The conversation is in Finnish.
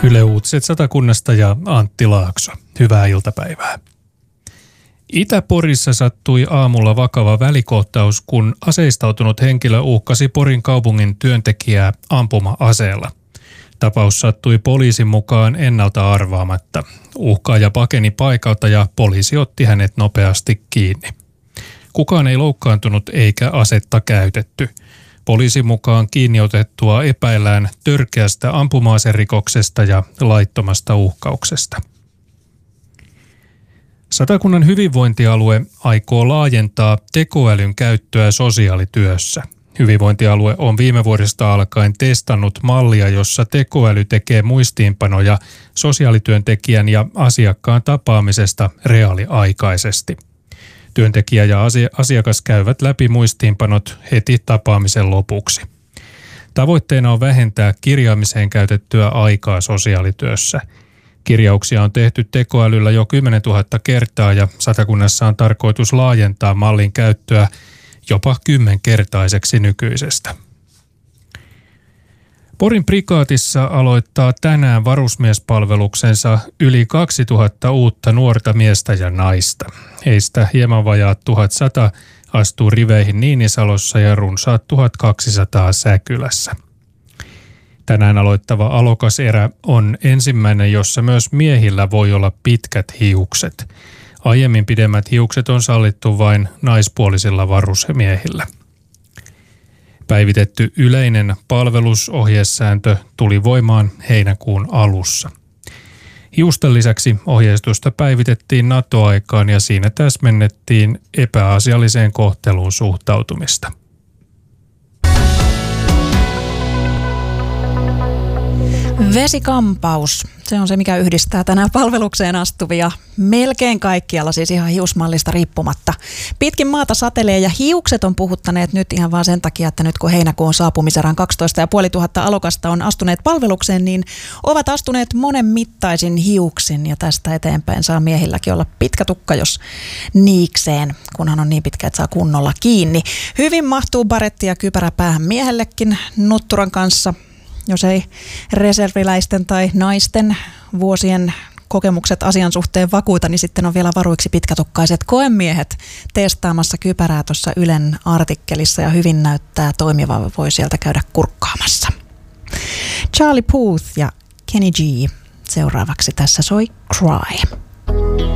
Yle Uutiset Satakunnasta ja Antti Laakso. Hyvää iltapäivää. Itä-Porissa sattui aamulla vakava välikohtaus, kun aseistautunut henkilö uhkasi Porin kaupungin työntekijää ampuma-aseella. Tapaus sattui poliisin mukaan ennalta arvaamatta. Uhkaaja pakeni paikalta ja poliisi otti hänet nopeasti kiinni. Kukaan ei loukkaantunut eikä asetta käytetty. Poliisin mukaan kiinniotettua epäillään törkeästä ampuma-aserikoksesta ja laittomasta uhkauksesta. Satakunnan hyvinvointialue aikoo laajentaa tekoälyn käyttöä sosiaalityössä. Hyvinvointialue on viime vuodesta alkaen testannut mallia, jossa tekoäly tekee muistiinpanoja sosiaalityöntekijän ja asiakkaan tapaamisesta reaaliaikaisesti. Työntekijä ja asiakas käyvät läpi muistiinpanot heti tapaamisen lopuksi. Tavoitteena on vähentää kirjaamiseen käytettyä aikaa sosiaalityössä. Kirjauksia on tehty tekoälyllä jo 10 000 kertaa ja Satakunnassa on tarkoitus laajentaa mallin käyttöä jopa 10-kertaiseksi nykyisestä. Porin prikaatissa aloittaa tänään varusmiespalveluksensa yli 2000 uutta nuorta miestä ja naista. Heistä hieman vajaat 1100 astuu riveihin Niinisalossa ja runsaat 1200 Säkylässä. Tänään aloittava alokaserä on ensimmäinen, jossa myös miehillä voi olla pitkät hiukset. Aiemmin pidemmät hiukset on sallittu vain naispuolisilla varusmiehillä. Päivitetty yleinen palvelusohjesääntö tuli voimaan heinäkuun alussa. Hiusten lisäksi ohjeistusta päivitettiin NATO-aikaan ja siinä täsmennettiin epäasialliseen kohteluun suhtautumista. Vesikampaus. Se on se, mikä yhdistää tänään palvelukseen astuvia melkein kaikkialla, siis ihan hiusmallista riippumatta. Pitkin maata satelee ja hiukset on puhuttaneet nyt ihan vaan sen takia, että nyt kun heinäkuun saapumiserän 12 500 alokasta on astuneet palvelukseen, niin ovat astuneet monen mittaisin hiuksin ja tästä eteenpäin saa miehilläkin olla pitkä tukka, jos niikseen, kunhan on niin pitkä, että saa kunnolla kiinni. Hyvin mahtuu baretti ja kypärä päähän miehellekin nutturan kanssa. Jos ei reserviläisten tai naisten vuosien kokemukset asian suhteen vakuuta, niin sitten on vielä varuiksi pitkätukkaiset koemiehet testaamassa kypärää tuossa Ylen artikkelissa ja hyvin näyttää toimiva, voi sieltä käydä kurkkaamassa. Charlie Puth ja Kenny G. Seuraavaksi tässä soi Cry.